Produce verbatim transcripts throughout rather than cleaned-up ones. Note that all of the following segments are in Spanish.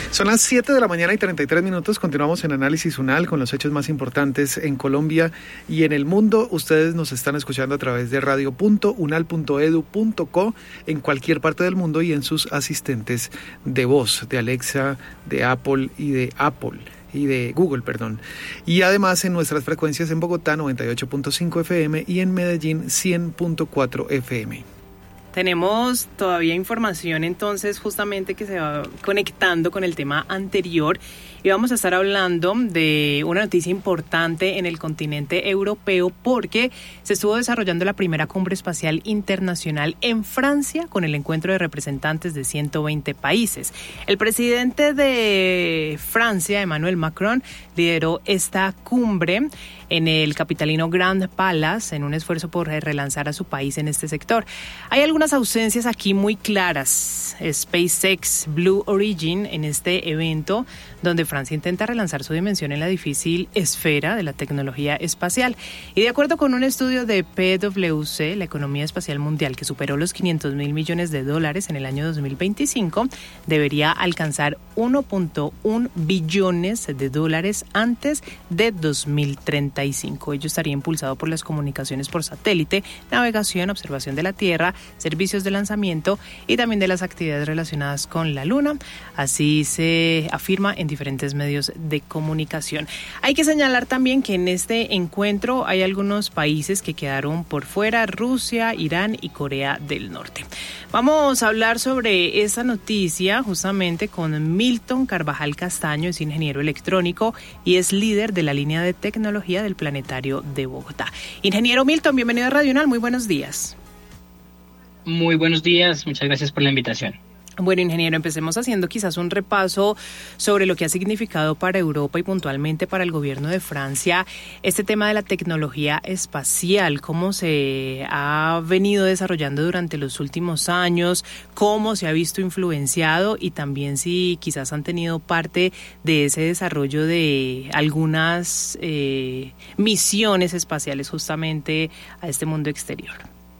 Son las siete de la mañana y treinta y tres minutos. Continuamos en Análisis UNAL con los hechos más importantes en Colombia y en el mundo. Ustedes nos están escuchando a través de radio punto unal punto edu punto co en cualquier parte del mundo y en sus asistentes de voz, de Alexa, de Apple y de Apple. y de Google, perdón. Y además en nuestras frecuencias en Bogotá noventa y ocho punto cinco F M y en Medellín cien punto cuatro F M. Tenemos todavía información entonces justamente que se va conectando con el tema anterior y vamos a estar hablando de una noticia importante en el continente europeo porque se estuvo desarrollando la primera cumbre espacial internacional en Francia con el encuentro de representantes de ciento veinte países. El presidente de Francia, Emmanuel Macron, lideró esta cumbre en el capitalino Grand Palace en un esfuerzo por relanzar a su país en este sector. Hay algunas ausencias aquí muy claras. SpaceX, Blue Origin en este evento donde Francia intenta relanzar su dimensión en la difícil esfera de la tecnología espacial. Y de acuerdo con un estudio de P W C, la economía espacial mundial, que superó los quinientos mil millones de dólares en el año dos mil veinticinco, debería alcanzar uno punto uno billones de dólares antes de dos mil treinta y cinco. Ello estaría impulsado por las comunicaciones por satélite, navegación, observación de la Tierra, servicios de lanzamiento y también de las actividades relacionadas con la Luna. Así se afirma en diferentes medios de comunicación. Hay que señalar también que en este encuentro hay algunos países que quedaron por fuera: Rusia, Irán y Corea del Norte. Vamos a hablar sobre esa noticia justamente con Milton Carvajal Castaño. Es ingeniero electrónico y es líder de la línea de tecnología del Planetario de Bogotá. Ingeniero Milton, bienvenido a Radio UNAL. Muy buenos días. Muy buenos días, muchas gracias por la invitación. Bueno, ingeniero, empecemos haciendo quizás un repaso sobre lo que ha significado para Europa y puntualmente para el gobierno de Francia este tema de la tecnología espacial, cómo se ha venido desarrollando durante los últimos años, cómo se ha visto influenciado y también si quizás han tenido parte de ese desarrollo de algunas eh, misiones espaciales justamente a este mundo exterior.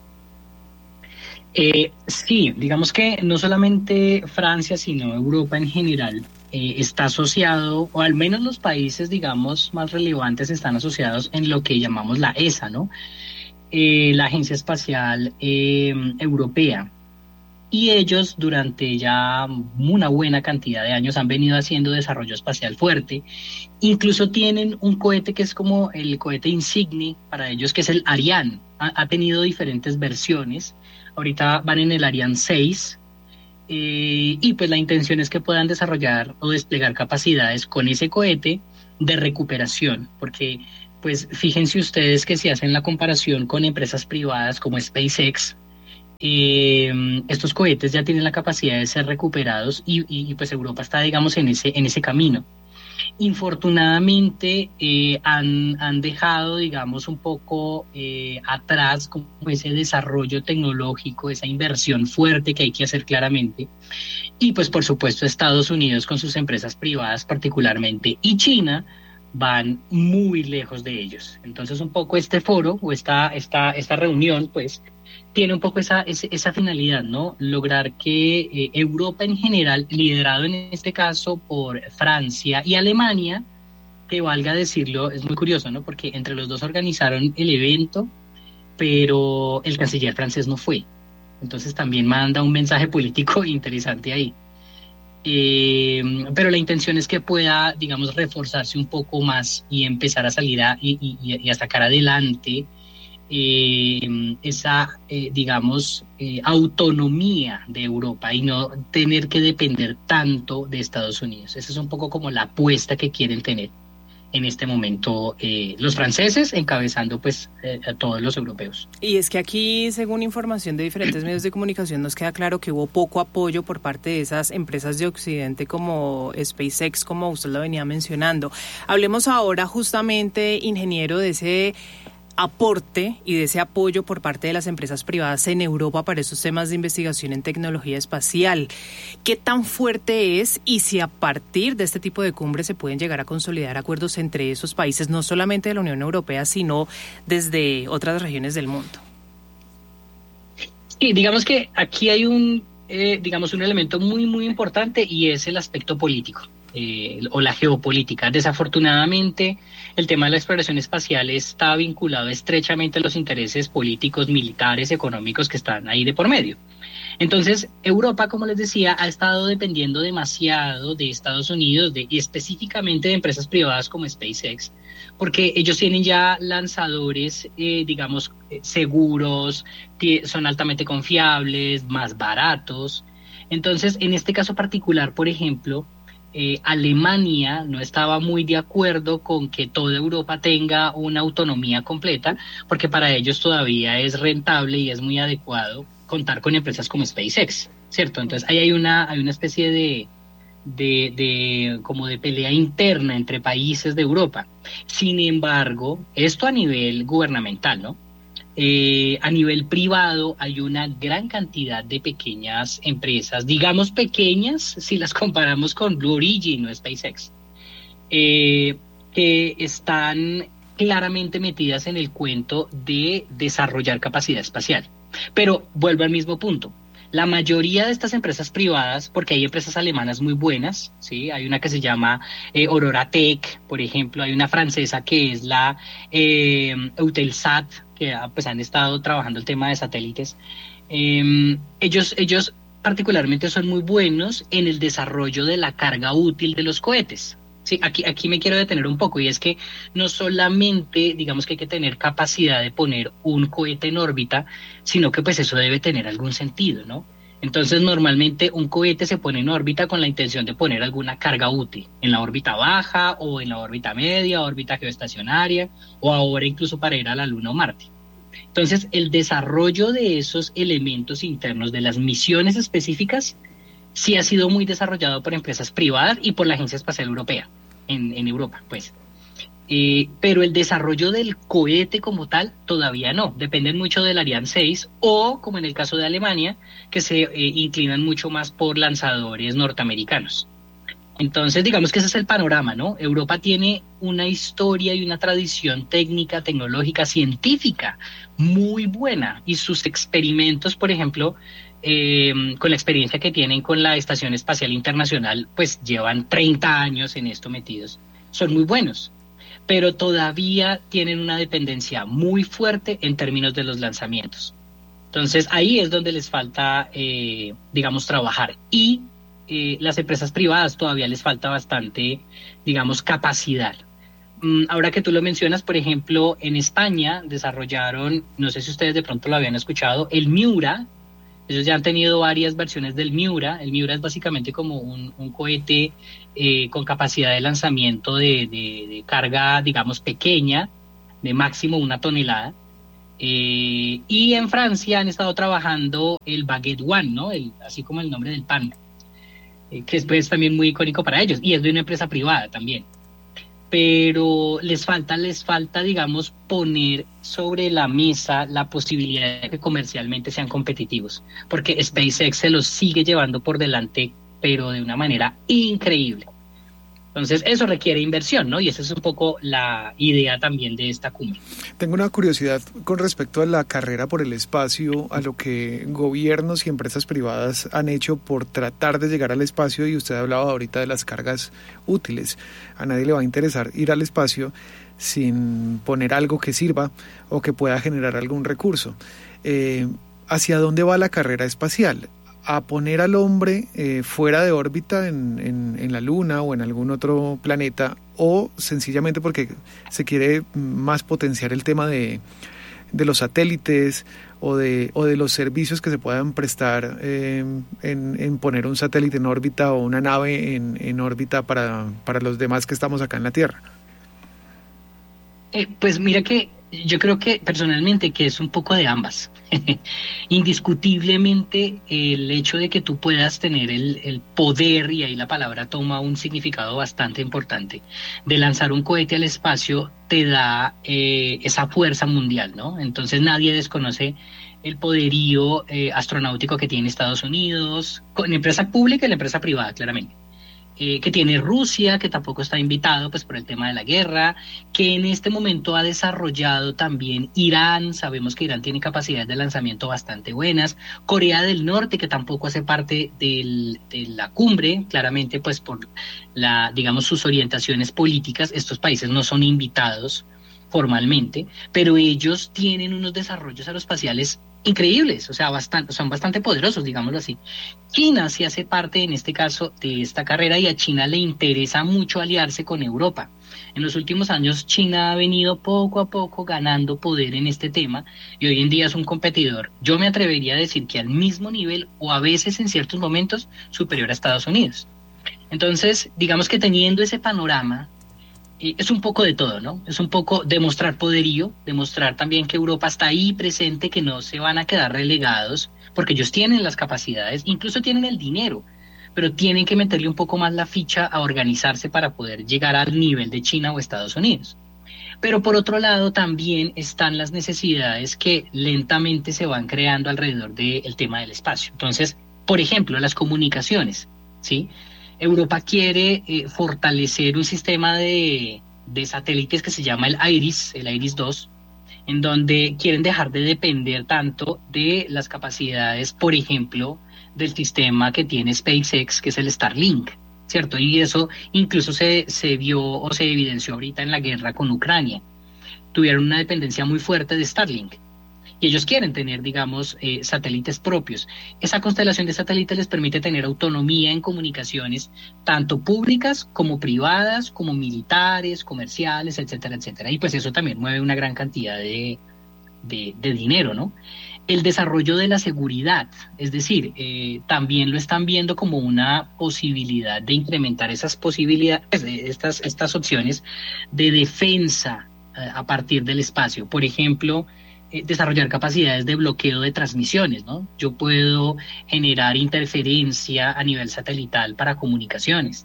Eh, sí, digamos que no solamente Francia, sino Europa en general eh, está asociado, o al menos los países, digamos, más relevantes están asociados en lo que llamamos la E S A, ¿no? Eh, la Agencia Espacial eh, Europea. Y ellos durante ya una buena cantidad de años han venido haciendo desarrollo espacial fuerte. Incluso tienen un cohete que es como el cohete insignia para ellos, que es el Ariane. Ha, ha tenido diferentes versiones. Ahorita van en el Ariane seis eh, y pues la intención es que puedan desarrollar o desplegar capacidades con ese cohete de recuperación, porque pues fíjense ustedes que si hacen la comparación con empresas privadas como SpaceX, eh, estos cohetes ya tienen la capacidad de ser recuperados y, y, y pues Europa está, digamos, en ese, en ese camino. Infortunadamente eh, han, han dejado, digamos, un poco eh, atrás como ese desarrollo tecnológico, esa inversión fuerte que hay que hacer claramente. Y pues por supuesto Estados Unidos con sus empresas privadas particularmente y China van muy lejos de ellos. Entonces un poco este foro o esta, esta, esta reunión pues tiene un poco esa, esa, esa finalidad, ¿no? Lograr que eh, Europa en general, liderado en este caso por Francia y Alemania, que valga decirlo, es muy curioso, ¿no? Porque entre los dos organizaron el evento, pero el canciller francés no fue. Entonces también manda un mensaje político interesante ahí. Eh, pero la intención es que pueda, digamos, reforzarse un poco más y empezar a salir a, y, y, y a sacar adelante Eh, esa, eh, digamos, eh, autonomía de Europa y no tener que depender tanto de Estados Unidos. Esa es un poco como la apuesta que quieren tener en este momento eh, los franceses, encabezando pues eh, a todos los europeos. Y es que aquí, según información de diferentes medios de comunicación, nos queda claro que hubo poco apoyo por parte de esas empresas de Occidente como SpaceX, como usted lo venía mencionando. Hablemos ahora justamente, ingeniero, de ese aporte y de ese apoyo por parte de las empresas privadas en Europa para esos temas de investigación en tecnología espacial. ¿Qué tan fuerte es y si a partir de este tipo de cumbres se pueden llegar a consolidar acuerdos entre esos países, no solamente de la Unión Europea, sino desde otras regiones del mundo? Sí, digamos que aquí hay un, eh, digamos, un elemento muy, muy importante y es el aspecto político. Eh, o la geopolítica. Desafortunadamente, el tema de la exploración espacial está vinculado estrechamente a los intereses políticos, militares, económicos que están ahí de por medio. Entonces, Europa, como les decía, ha estado dependiendo demasiado de Estados Unidos de, y específicamente de empresas privadas como SpaceX, porque ellos tienen ya lanzadores, eh, digamos, seguros, son altamente confiables, más baratos. Entonces, en este caso particular, por ejemplo, Eh, Alemania no estaba muy de acuerdo con que toda Europa tenga una autonomía completa, porque para ellos todavía es rentable y es muy adecuado contar con empresas como SpaceX, ¿cierto? Entonces ahí hay una, hay una especie de, de, de, como de pelea interna entre países de Europa. Sin embargo, esto a nivel gubernamental, ¿no? Eh, a nivel privado hay una gran cantidad de pequeñas empresas, digamos pequeñas si las comparamos con Blue Origin o SpaceX, eh, que están claramente metidas en el cuento de desarrollar capacidad espacial. Pero vuelvo al mismo punto. La mayoría de estas empresas privadas, porque hay empresas alemanas muy buenas, ¿sí? Hay una que se llama eh, Aurora Tech, por ejemplo, hay una francesa que es la eh, Eutelsat, que pues han estado trabajando el tema de satélites. Eh, ellos, ellos particularmente son muy buenos en el desarrollo de la carga útil de los cohetes. Sí, aquí, aquí me quiero detener un poco, y es que no solamente, digamos que hay que tener capacidad de poner un cohete en órbita, sino que pues eso debe tener algún sentido, ¿no? Entonces normalmente un cohete se pone en órbita con la intención de poner alguna carga útil, en la órbita baja o en la órbita media, órbita geoestacionaria, o ahora incluso para ir a la Luna o Marte. Entonces el desarrollo de esos elementos internos de las misiones específicas sí ha sido muy desarrollado por empresas privadas y por la Agencia Espacial Europea, en, en Europa, pues. Eh, pero el desarrollo del cohete como tal todavía no, dependen mucho del Ariane seis o, como en el caso de Alemania, que se eh, inclinan mucho más por lanzadores norteamericanos. Entonces, digamos que ese es el panorama, ¿no? Europa tiene una historia y una tradición técnica, tecnológica, científica muy buena, y sus experimentos, por ejemplo, eh, con la experiencia que tienen con la Estación Espacial Internacional, pues llevan treinta años en esto metidos, son muy buenos, pero todavía tienen una dependencia muy fuerte en términos de los lanzamientos. Entonces, ahí es donde les falta, eh, digamos, trabajar. Y Eh, las empresas privadas todavía les falta bastante, digamos, capacidad. Mm, ahora que tú lo mencionas, por ejemplo, en España desarrollaron, no sé si ustedes de pronto lo habían escuchado, el Miura. Ellos ya han tenido varias versiones del Miura. El Miura es básicamente como un, un cohete eh, con capacidad de lanzamiento de, de, de carga, digamos, pequeña, de máximo una tonelada. Eh, y en Francia han estado trabajando el Baguette One, ¿no? El, así como el nombre del pan, que es pues también muy icónico para ellos, y es de una empresa privada también. Pero les falta, les falta, digamos, poner sobre la mesa la posibilidad de que comercialmente sean competitivos, porque SpaceX se los sigue llevando por delante, pero de una manera increíble. Entonces, eso requiere inversión, ¿no? Y esa es un poco la idea también de esta cumbre. Tengo una curiosidad con respecto a la carrera por el espacio, a lo que gobiernos y empresas privadas han hecho por tratar de llegar al espacio, y usted hablaba ahorita de las cargas útiles. A nadie le va a interesar ir al espacio sin poner algo que sirva o que pueda generar algún recurso. Eh, ¿hacia dónde va la carrera espacial? ¿A poner al hombre eh, fuera de órbita en, en, en la Luna o en algún otro planeta, o sencillamente porque se quiere más potenciar el tema de, de los satélites o de, o de los servicios que se puedan prestar eh, en, en poner un satélite en órbita o una nave en, en órbita para, para los demás que estamos acá en la Tierra? Eh, pues mira que yo creo que personalmente que es un poco de ambas. Indiscutiblemente el hecho de que tú puedas tener el, el poder, y ahí la palabra toma un significado bastante importante, de lanzar un cohete al espacio, te da eh, esa fuerza mundial, ¿no? Entonces nadie desconoce el poderío eh, astronáutico que tiene Estados Unidos, con la empresa pública y la empresa privada, claramente. eh, que tiene Rusia, que tampoco está invitado pues por el tema de la guerra, que en este momento ha desarrollado también Irán. Sabemos que Irán tiene capacidades de lanzamiento bastante buenas, Corea del Norte, que tampoco hace parte del, de la cumbre, claramente pues por la, digamos, sus orientaciones políticas. Estos países no son invitados formalmente, pero ellos tienen unos desarrollos aeroespaciales increíbles, o sea, bastante, son bastante poderosos, digámoslo así. China sí hace parte, en este caso, de esta carrera, y a China le interesa mucho aliarse con Europa. En los últimos años, China ha venido poco a poco ganando poder en este tema, y hoy en día es un competidor, yo me atrevería a decir que al mismo nivel, o a veces en ciertos momentos, superior a Estados Unidos. Entonces, digamos que teniendo ese panorama, es un poco de todo, ¿no? Es un poco demostrar poderío, demostrar también que Europa está ahí presente, que no se van a quedar relegados, porque ellos tienen las capacidades, incluso tienen el dinero, pero tienen que meterle un poco más la ficha a organizarse para poder llegar al nivel de China o Estados Unidos. Pero por otro lado también están las necesidades que lentamente se van creando alrededor del tema del espacio. Entonces, por ejemplo, las comunicaciones, ¿sí? Europa quiere eh, fortalecer un sistema de, de satélites que se llama el IRIS, el IRIS dos, en donde quieren dejar de depender tanto de las capacidades, por ejemplo, del sistema que tiene SpaceX, que es el Starlink, ¿cierto? Y eso incluso se, se vio o se evidenció ahorita en la guerra con Ucrania. Tuvieron una dependencia muy fuerte de Starlink. Y ellos quieren tener, digamos, eh, satélites propios. Esa constelación de satélites les permite tener autonomía en comunicaciones, tanto públicas como privadas, como militares, comerciales, etcétera, etcétera. Y pues eso también mueve una gran cantidad de, de, de dinero, ¿no? El desarrollo de la seguridad, es decir, eh, también lo están viendo como una posibilidad de incrementar esas posibilidades, estas, estas opciones de defensa eh, a partir del espacio. Por ejemplo, Eh, desarrollar capacidades de bloqueo de transmisiones, ¿no? Yo puedo generar interferencia a nivel satelital para comunicaciones.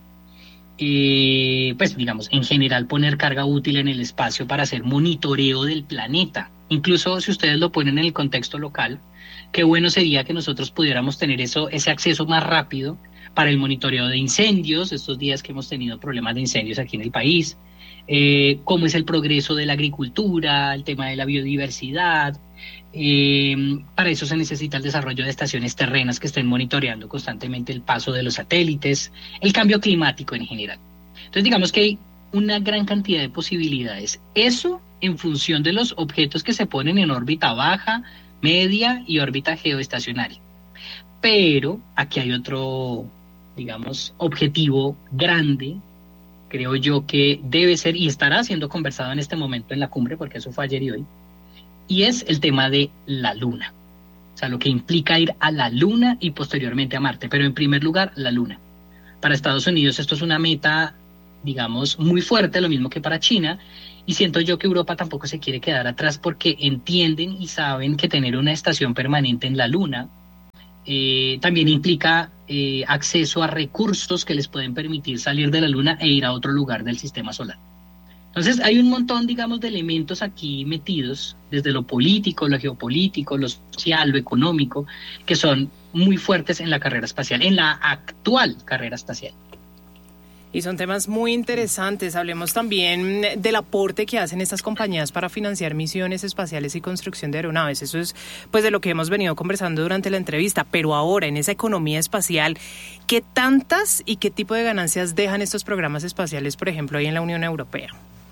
Eh, pues digamos, en general poner carga útil en el espacio para hacer monitoreo del planeta. Incluso si ustedes lo ponen en el contexto local, qué bueno sería que nosotros pudiéramos tener eso, ese acceso más rápido para el monitoreo de incendios, estos días que hemos tenido problemas de incendios aquí en el país. Eh, cómo es el progreso de la agricultura, el tema de la biodiversidad. Eh, para eso se necesita el desarrollo de estaciones terrenas que estén monitoreando constantemente el paso de los satélites, el cambio climático en general. Entonces digamos que hay una gran cantidad de posibilidades. Eso en función de los objetos que se ponen en órbita baja, media y órbita geoestacionaria. Pero aquí hay otro, digamos, objetivo grande, creo yo, que debe ser y estará siendo conversado en este momento en la cumbre, porque eso fue ayer y hoy, y es el tema de la Luna. O sea, lo que implica ir a la Luna y posteriormente a Marte, pero en primer lugar, la Luna. Para Estados Unidos esto es una meta, digamos, muy fuerte, lo mismo que para China, y siento yo que Europa tampoco se quiere quedar atrás porque entienden y saben que tener una estación permanente en la Luna Eh, también implica eh, acceso a recursos que les pueden permitir salir de la Luna e ir a otro lugar del sistema solar. Entonces hay un montón, digamos, de elementos aquí metidos, desde lo político, lo geopolítico, lo social, lo económico, que son muy fuertes en la carrera espacial, en la actual carrera espacial. Y son temas muy interesantes. Hablemos también del aporte que hacen estas compañías para financiar misiones espaciales y construcción de aeronaves. Eso es pues de lo que hemos venido conversando durante la entrevista. Pero ahora, en esa economía espacial, ¿qué tantas y qué tipo de ganancias dejan estos programas espaciales, por ejemplo, ahí en la Unión Europea?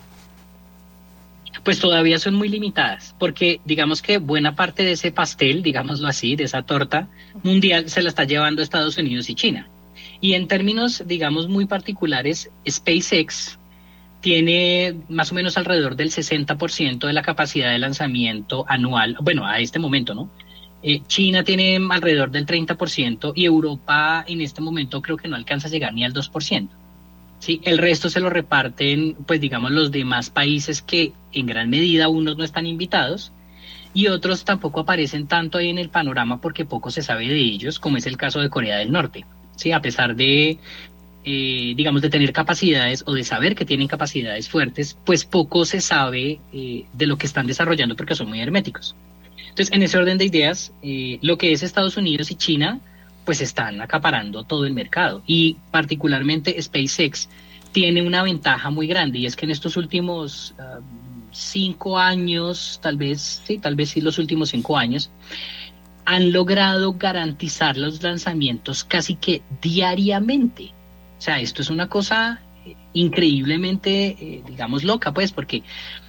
Pues todavía son muy limitadas, porque digamos que buena parte de ese pastel, digámoslo así, de esa torta mundial, se la está llevando Estados Unidos y China. Y en términos, digamos, muy particulares, SpaceX tiene más o menos alrededor del sesenta por ciento de la capacidad de lanzamiento anual, bueno, a este momento, ¿no? Eh, China tiene alrededor del treinta por ciento y Europa en este momento creo que no alcanza a llegar ni al dos por ciento. Sí, el resto se lo reparten, pues digamos, los demás países que en gran medida unos no están invitados y otros tampoco aparecen tanto ahí en el panorama porque poco se sabe de ellos, como es el caso de Corea del Norte. Sí, a pesar de, eh, digamos, de tener capacidades o de saber que tienen capacidades fuertes, pues poco se sabe eh, de lo que están desarrollando porque son muy herméticos. Entonces, en ese orden de ideas, eh, lo que es Estados Unidos y China, pues están acaparando todo el mercado. Y particularmente SpaceX tiene una ventaja muy grande, y es que en estos últimos uh, cinco años, tal vez, sí, tal vez sí los últimos cinco años, han logrado garantizar los lanzamientos casi que diariamente. O sea, esto es una cosa increíblemente, eh, digamos, loca, pues, porque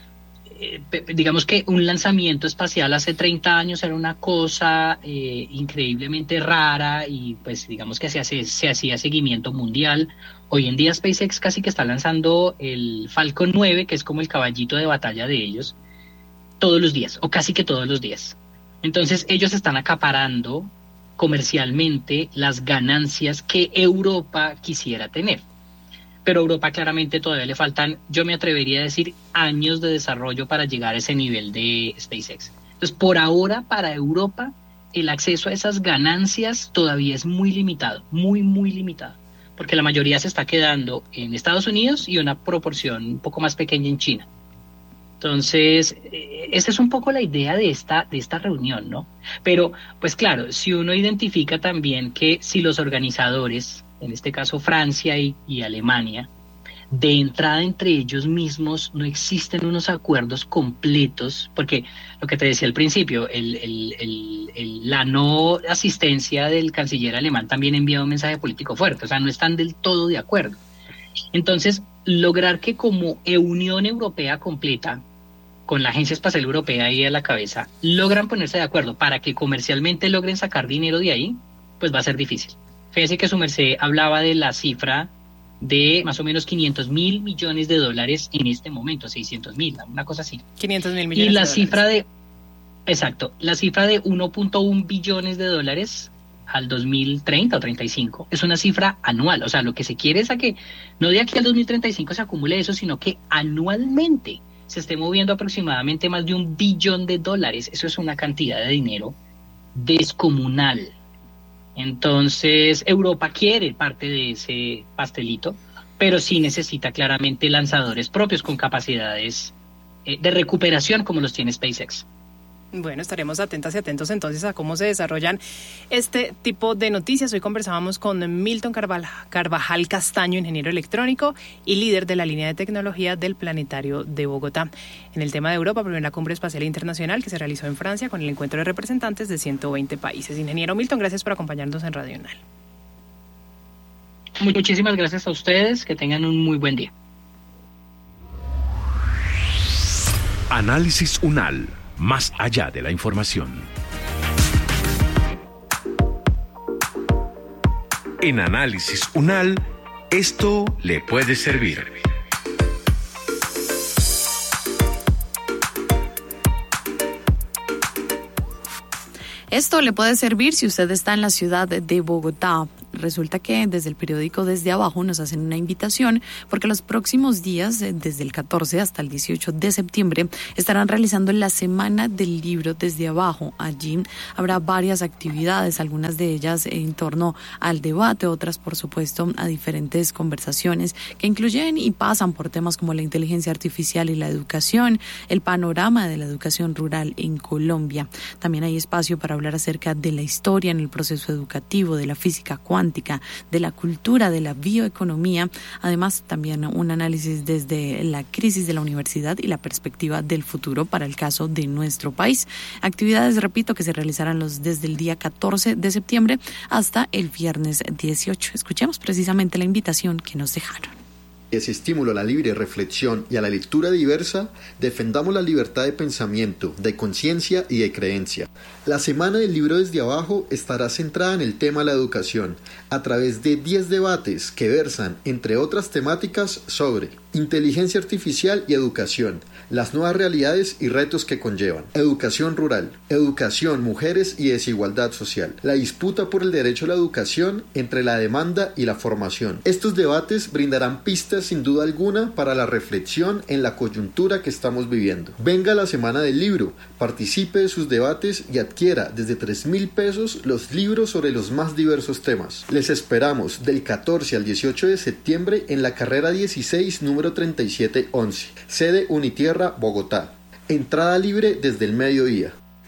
eh, digamos que un lanzamiento espacial hace treinta años era una cosa eh, increíblemente rara, y pues digamos que se, hace, se hacía seguimiento mundial. Hoy en día SpaceX casi que está lanzando el Falcon nueve, que es como el caballito de batalla de ellos, todos los días, o casi que todos los días. Entonces ellos están acaparando comercialmente las ganancias que Europa quisiera tener. Pero a Europa claramente todavía le faltan, yo me atrevería a decir, años de desarrollo para llegar a ese nivel de SpaceX. Entonces, por ahora, para Europa, el acceso a esas ganancias todavía es muy limitado, muy, muy limitado, porque la mayoría se está quedando en Estados Unidos y una proporción un poco más pequeña en China. Entonces, eh, esa es un poco la idea de esta, de esta reunión, ¿no? Pero, pues claro, si uno identifica también que si los organizadores, en este caso Francia y, y Alemania, de entrada entre ellos mismos no existen unos acuerdos completos, porque lo que te decía al principio, el, el, el, el, la no asistencia del canciller alemán también envía un mensaje político fuerte, o sea, no están del todo de acuerdo. Entonces, lograr que como Unión Europea completa, con la Agencia Espacial Europea ahí a la cabeza, logran ponerse de acuerdo para que comercialmente logren sacar dinero de ahí, pues va a ser difícil. Fíjese que su merced hablaba de la cifra de más o menos quinientos mil millones de dólares en este momento, seiscientos mil, una cosa así. quinientos mil millones y la de cifra dólares. de, exacto, la cifra de uno punto uno billones de dólares al dos mil treinta o treinta y cinco es una cifra anual. O sea, lo que se quiere es a que no de aquí al dos mil treinta y cinco se acumule eso, sino que anualmente se esté moviendo aproximadamente más de un billón de dólares. Eso es una cantidad de dinero descomunal. Entonces, Europa quiere parte de ese pastelito, pero sí necesita claramente lanzadores propios con capacidades eh, de recuperación como los tiene SpaceX. Bueno, estaremos atentas y atentos entonces a cómo se desarrollan este tipo de noticias. Hoy conversábamos con Milton Carvajal Castaño, ingeniero electrónico y líder de la línea de tecnología del Planetario de Bogotá. En el tema de Europa, primera cumbre espacial internacional que se realizó en Francia con el encuentro de representantes de ciento veinte países. Ingeniero Milton, gracias por acompañarnos en Radio UNAL. Muchísimas gracias a ustedes, que tengan un muy buen día. Análisis UNAL. Más allá de la información. En Análisis UNAL, esto le puede servir. Esto le puede servir si usted está en la ciudad de Bogotá. Resulta que desde el periódico Desde Abajo nos hacen una invitación porque los próximos días, desde el catorce hasta el dieciocho de septiembre, estarán realizando la Semana del Libro Desde Abajo. Allí habrá varias actividades, algunas de ellas en torno al debate, otras por supuesto a diferentes conversaciones que incluyen y pasan por temas como la inteligencia artificial y la educación, el panorama de la educación rural en Colombia. También hay espacio para hablar acerca de la historia en el proceso educativo, de la física cuántica, de la cultura, de la bioeconomía, además también un análisis desde la crisis de la universidad y la perspectiva del futuro para el caso de nuestro país. Actividades, repito, que se realizarán los, desde el día catorce de septiembre hasta el viernes dieciocho. Escuchemos precisamente la invitación que nos dejaron. Ese estímulo a la libre reflexión y a la lectura diversa, defendamos la libertad de pensamiento, de conciencia y de creencia. La Semana del Libro Desde Abajo estará centrada en el tema de la educación, a través de diez debates que versan, entre otras temáticas, sobre inteligencia artificial y educación, las nuevas realidades y retos que conllevan, educación rural, educación, mujeres y desigualdad social, la disputa por el derecho a la educación entre la demanda y la formación. Estos debates brindarán pistas sin duda alguna para la reflexión en la coyuntura que estamos viviendo. Venga a la Semana del Libro, participe de sus debates y adquiera desde tres mil pesos los libros sobre los más diversos temas. Les esperamos del catorce al dieciocho de septiembre en la carrera dieciséis, número treinta y siete once, sede Unitierra, Bogotá. Entrada libre desde el mediodía.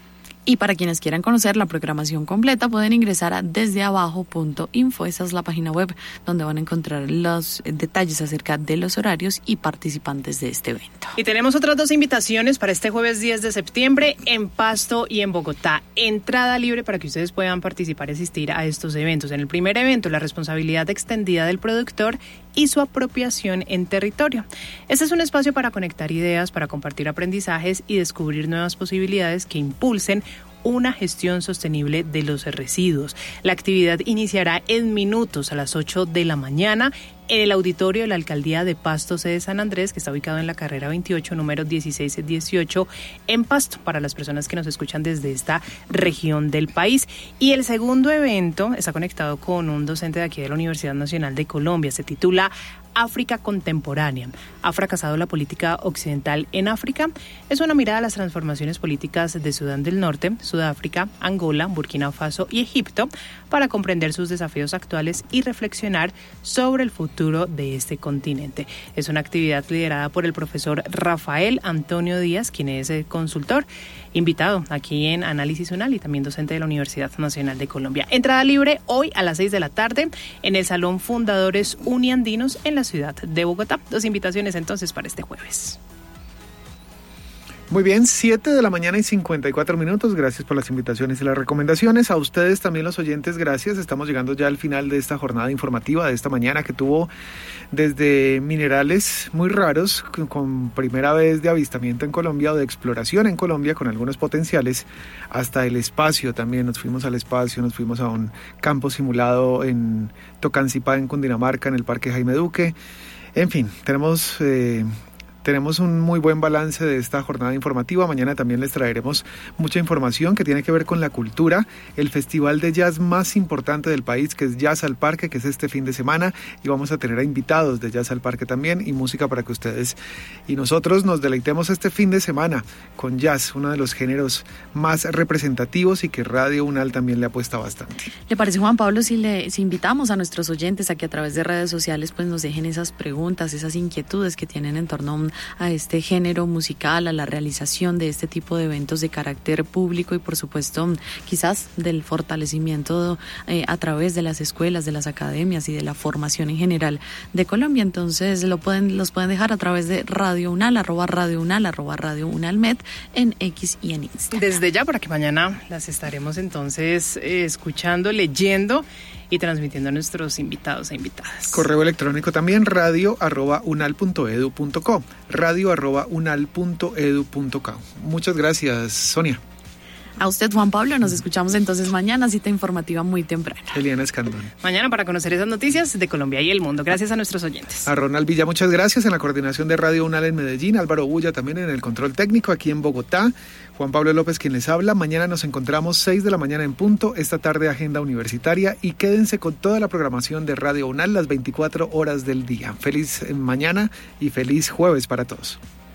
Y para quienes quieran conocer la programación completa, pueden ingresar a desde abajo punto info. Esa es la página web donde van a encontrar los detalles acerca de los horarios y participantes de este evento. Y tenemos otras dos invitaciones para este jueves diez de septiembre en Pasto y en Bogotá. Entrada libre para que ustedes puedan participar y asistir a estos eventos. En el primer evento, la responsabilidad extendida del productor y su apropiación en territorio. Este es un espacio para conectar ideas, para compartir aprendizajes y descubrir nuevas posibilidades que impulsen una gestión sostenible de los residuos. La actividad iniciará en minutos a las ocho de la mañana en el auditorio de la Alcaldía de Pasto, sede San Andrés, que está ubicado en la carrera veintiocho, número dieciséis dieciocho, en Pasto, para las personas que nos escuchan desde esta región del país. Y el segundo evento está conectado con un docente de aquí de la Universidad Nacional de Colombia. Se titula África Contemporánea. ¿Ha fracasado la política occidental en África? Es una mirada a las transformaciones políticas de Sudán del Norte, Sudáfrica, Angola, Burkina Faso y Egipto para comprender sus desafíos actuales y reflexionar sobre el futuro de este continente. Es una actividad liderada por el profesor Rafael Antonio Díaz, quien es consultor, invitado aquí en Análisis UNAL y también docente de la Universidad Nacional de Colombia. Entrada libre hoy a las seis de la tarde en el Salón Fundadores Uniandinos en la ciudad de Bogotá. Dos invitaciones entonces para este jueves. Muy bien, siete de la mañana y cincuenta y cuatro minutos. Gracias por las invitaciones y las recomendaciones. A ustedes también, los oyentes, gracias. Estamos llegando ya al final de esta jornada informativa de esta mañana, que tuvo desde minerales muy raros, con primera vez de avistamiento en Colombia o de exploración en Colombia con algunos potenciales, hasta el espacio también. Nos fuimos al espacio, nos fuimos a un campo simulado en Tocancipá, en Cundinamarca, en el Parque Jaime Duque. En fin, tenemos... Eh, Tenemos un muy buen balance de esta jornada informativa. Mañana también les traeremos mucha información que tiene que ver con la cultura, el festival de jazz más importante del país, que es Jazz al Parque, que es este fin de semana, y vamos a tener a invitados de Jazz al Parque también, y música para que ustedes y nosotros nos deleitemos este fin de semana con jazz, uno de los géneros más representativos y que Radio UNAL también le apuesta bastante. ¿Le parece, Juan Pablo, si, le, si invitamos a nuestros oyentes a que a través de redes sociales pues nos dejen esas preguntas, esas inquietudes que tienen en torno a un a este género musical, a la realización de este tipo de eventos de carácter público y por supuesto quizás del fortalecimiento eh, a través de las escuelas, de las academias y de la formación en general de Colombia? Entonces lo pueden, los pueden dejar a través de Radio UNAL, arroba Radio UNAL, arroba Radio UNALMed en X y en Instagram. Desde ya, para que mañana las estaremos entonces eh, escuchando, leyendo y transmitiendo a nuestros invitados e invitadas. Correo electrónico también, radio arroba unal punto edu punto co, radio arroba unal punto edu punto co. Muchas gracias, Sonia. A usted, Juan Pablo, nos escuchamos entonces mañana, cita informativa muy temprana. Eliana Escandón. Mañana para conocer esas noticias de Colombia y el mundo. Gracias a nuestros oyentes. A Ronald Villa, muchas gracias en la coordinación de Radio UNAL en Medellín, Álvaro Bulla también en el control técnico aquí en Bogotá, Juan Pablo López quien les habla. Mañana nos encontramos seis de la mañana en punto, esta tarde Agenda Universitaria, y quédense con toda la programación de Radio UNAL las veinticuatro horas del día. Feliz mañana y feliz jueves para todos.